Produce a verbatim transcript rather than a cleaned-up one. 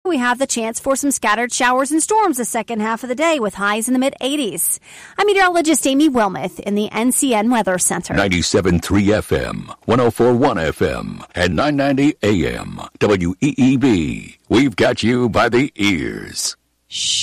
we have the chance for some scattered showers and storms the second half of the day with highs in the mid-eighties. I'm meteorologist Amy Wilmoth in the N C N Weather Center. ninety-seven point three F M, one oh four point one F M, and nine ninety A M. W E E B. We've got you by the ears. Shh.